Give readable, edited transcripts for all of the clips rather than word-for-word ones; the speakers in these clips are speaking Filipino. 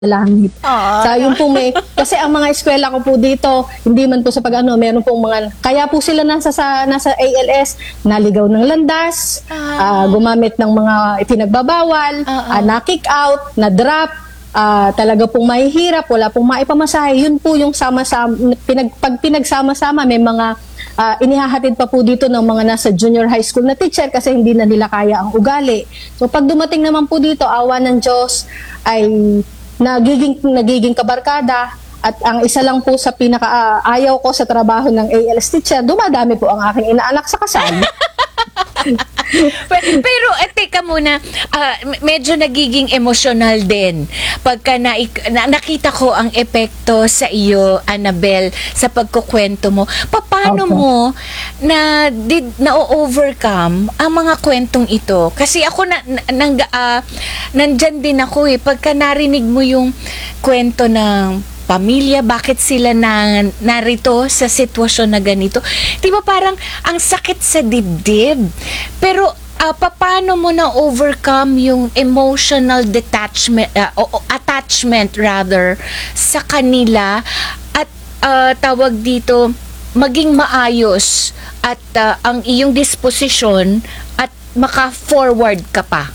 langit. Sa yun po kasi ang mga eskwela ko po dito, hindi man po sa pag-ano, meron pong mga, kaya po sila nasa ALS, naligaw ng landas, gumamit ng mga ipinagbabawal, na-kick out, na-drop, talaga pong mahihirap, wala pong maipamasahe. Yun po yung sama-sama, pag pinagsama-sama, may mga inihahatid pa po dito ng mga nasa junior high school na teacher kasi hindi na nila kaya ang ugali. So pag dumating naman po dito, awa ng Diyos ay nagiging kabarkada, at ang isa lang po sa pinaka-ayaw ko sa trabaho ng ALS teacher, dumadami po ang aking inaanak sa kasal. Pero teka muna, medyo nagiging emosyonal din pagka nakita ko ang epekto sa iyo, Annabel, sa pagkukwento mo. Paano mo na-overcome ang mga kwentong ito? Kasi ako nandyan din ako pagka narinig mo yung kwento ng pamilya, bakit sila narito sa sitwasyon na ganito. Di ba parang ang sakit sa dibdib? Pero paano mo na-overcome yung emotional attachment rather sa kanila at tawag dito, maging maayos at ang iyong disposisyon at maka-forward ka pa?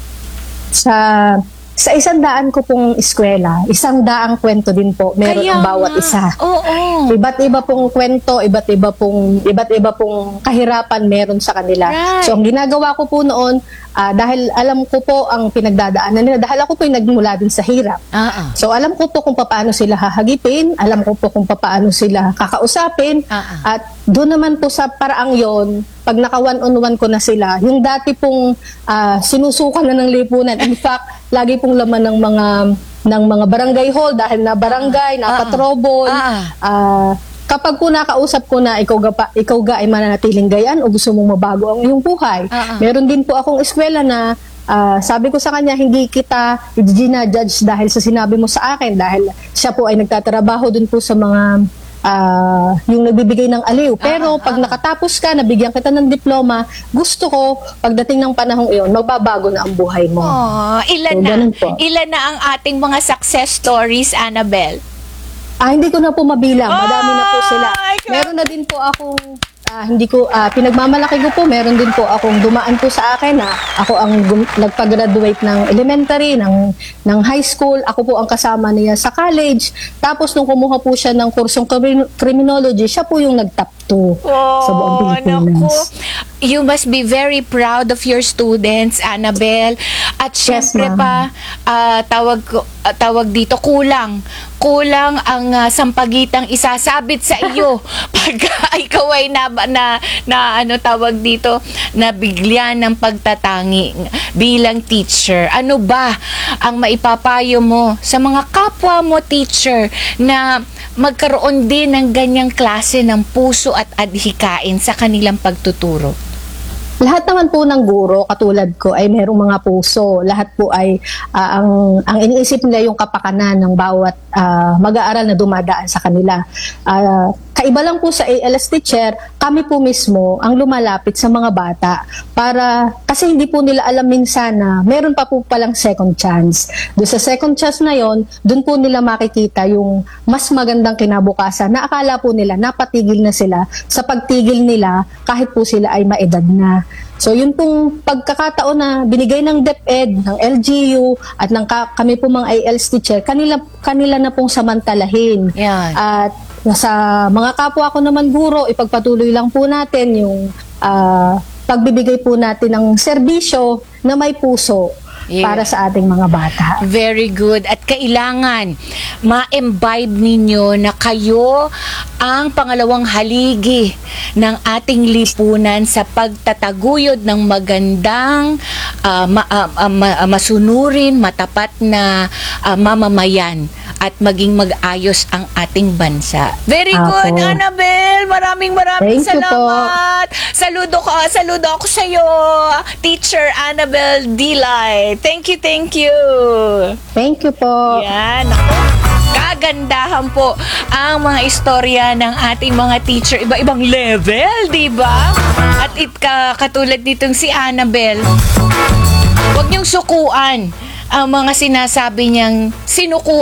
Sa 100 ko pong eskwela, 100 kwento din po meron ang bawat isa. Iba't iba pong kwento, iba't iba pong kahirapan meron sa kanila. Right. So ang ginagawa ko po noon, dahil alam ko po ang pinagdadaanan nila, dahil ako po yung nagmula din sa hirap. So alam ko po kung paano sila hahagipin, alam ko po kung paano sila kakausapin, at doon naman po sa paraang yon, pag naka one-on-one ko na sila, yung dati pong sinusukan na ng lipunan, in fact, lagi pong laman ng mga barangay hall dahil na barangay, napatrobol. Kapag po nakausap ko na ikaw ga ay mananatiling gayan o gusto mong mabago ang iyong buhay. Meron din po akong eskwela na sabi ko sa kanya, hindi kita i-judge dahil sa sinabi mo sa akin, dahil siya po ay nagtatrabaho din po sa mga yung nagbibigay ng aliw. Pero pag nakatapos ka, nabigyan kita ng diploma, gusto ko, pagdating ng panahong iyon, magbabago na ang buhay mo. Ilan na ang ating mga success stories, Annabel? Hindi ko na po mabilang. Madami na po sila. Meron na din po akong pinagmamalaki ko po, meron din po akong dumaan po sa akin na ako ang nagpag-graduate ng elementary, ng high school, ako po ang kasama niya sa college. Tapos nung kumuha po siya ng kursong criminology, siya po yung nag-top 2 sa buong Pilipinas. You must be very proud of your students, Annabel. At syempre tawag dito, kulang ang sampagitang isasabit sa iyo pag ikaw ay nabigyan ng pagtatangi bilang teacher. Ano ba ang maipapayo mo sa mga kapwa mo teacher na magkaroon din ng ganyang klase ng puso at adhikain sa kanilang pagtuturo? Lahat naman po ng guro, katulad ko, ay merong mga puso. Lahat po ay ang iniisip nila yung kapakanan ng bawat mag-aaral na dumadaan sa kanila. Kaiba lang po sa ALS teacher, kami po mismo ang lumalapit sa mga bata kasi hindi po nila alam minsan na meron pa po palang second chance. Doon sa second chance na yon, doon po nila makikita yung mas magandang kinabukasan na akala po nila napatigil na sila sa pagtigil nila kahit po sila ay maedad na. So yun pong pagkakataon na binigay ng DepEd, ng LGU at ng kami po mga ALS teacher, kanila na pong samantalahin. At sa mga kapwa ko naman guro, ipagpatuloy lang po natin yung pagbibigay po natin ng serbisyo na may puso para sa ating mga bata. Very good. At kailangan ma-imbibe ninyo na kayo ang pangalawang haligi ng ating lipunan sa pagtataguyod ng magandang, masunurin, matapat na mamamayan at maging mag-ayos ang ating bansa. Very good, Annabel. Maraming salamat. Saludo ako sa iyo, Teacher Annabel Dilay. Thank you. Thank you po. Yan, ako. Kagandahan po ang mga istorya ng ating mga teacher. Iba-ibang level, di ba? At katulad nitong si Annabel, huwag niyong sukuan ang mga sinasabi niyang sinuko